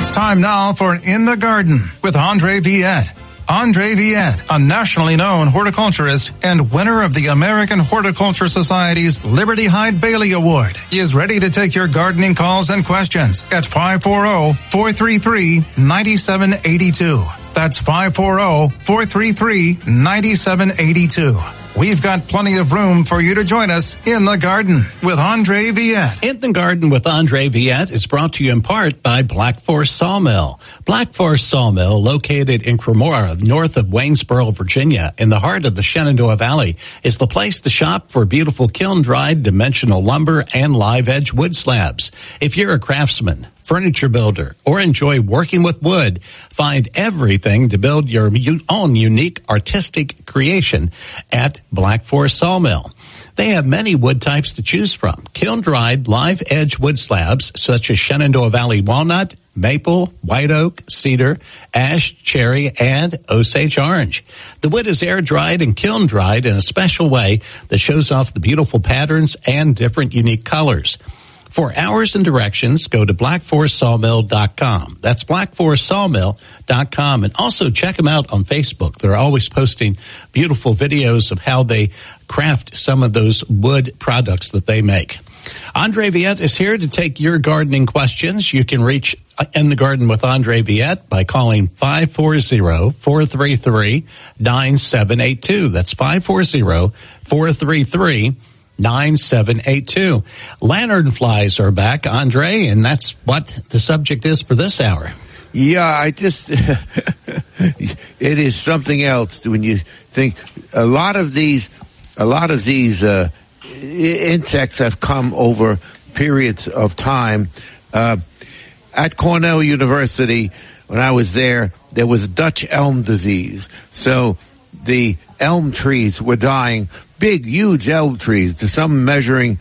It's time now for In the Garden with Andre Viette. Andre Viette, a nationally known horticulturist and winner of the American Horticulture Society's Liberty Hyde Bailey Award, is ready to take your gardening calls and questions at 540-433-9782. That's 540-433-9782. We've got plenty of room for you to join us in the garden with Andre Viette. In the Garden with Andre Viette is brought to you in part by Black Forest Sawmill. Black Forest Sawmill, located in Cremora, north of Waynesboro, Virginia, in the heart of the Shenandoah Valley, is the place to shop for beautiful kiln-dried dimensional lumber and live-edge wood slabs. If you're a craftsman, furniture builder, or enjoy working with wood, find everything to build your own unique artistic creation at Black Forest Sawmill. They have many wood types to choose from. Kiln-dried live-edge wood slabs such as Shenandoah Valley walnut, maple, white oak, cedar, ash, cherry, and Osage orange. The wood is air-dried and kiln-dried in a special way that shows off the beautiful patterns and different unique colors. For hours and directions, go to blackforestsawmill.com. That's blackforestsawmill.com. And also check them out on Facebook. They're always posting beautiful videos of how they craft some of those wood products that they make. Andre Viette is here to take your gardening questions. You can reach In the Garden with Andre Viette by calling 540-433-9782. That's 540-433-9782. 9782. Lanternflies are back, Andre, and that's what the subject is for this hour. Yeah, it is something else when you think a lot of these insects have come over periods of time. At Cornell University, when I was there was Dutch elm disease. So the elm trees were dying. Big, huge elm trees, to some measuring,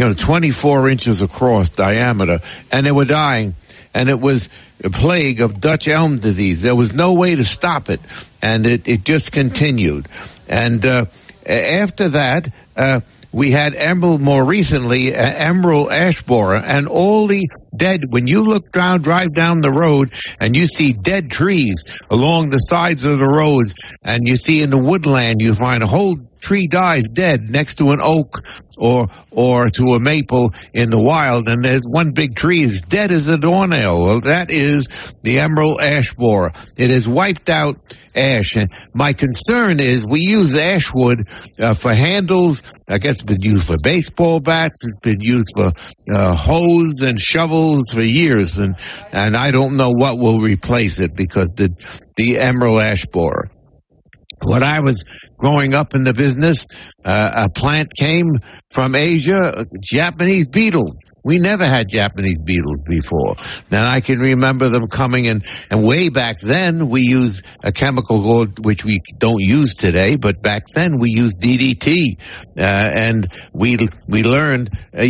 24 inches across diameter, and they were dying. And it was a plague of Dutch elm disease. There was no way to stop it, and it just continued. And after that, we had more recently, emerald ash borer, and all the dead, when you drive down the road, and you see dead trees along the sides of the roads, and you see in the woodland, you find a whole tree dies dead next to an oak or to a maple in the wild, and there's one big tree is dead as a doornail. Well, that is the emerald ash borer. It has wiped out ash. And my concern is we use ash wood for handles. I guess it's been used for baseball bats. It's been used for hoes and shovels for years, and I don't know what will replace it because the emerald ash borer. When I was growing up in the business, a plant came from Asia, Japanese beetles. We never had Japanese beetles before. Then I can remember them coming and way back then we used a chemical called, which we don't use today, but back then we used DDT. And we learned,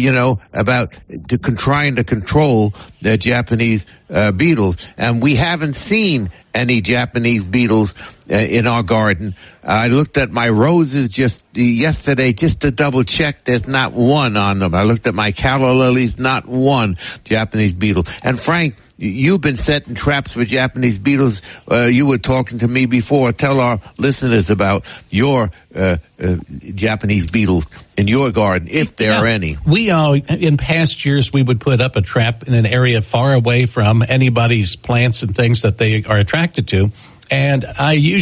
about trying to control the Japanese beetles. And we haven't seen any Japanese beetles in our garden. I looked at my roses just yesterday just to double check. There's not one on them. I looked at my calla lilies, not one Japanese beetle. And Frank, you've been setting traps for Japanese beetles. You were talking to me before. Tell our listeners about your Japanese beetles in your garden, if there are any. We in past years, we would put up a trap in an area far away from anybody's plants and things that they are attracted to. And I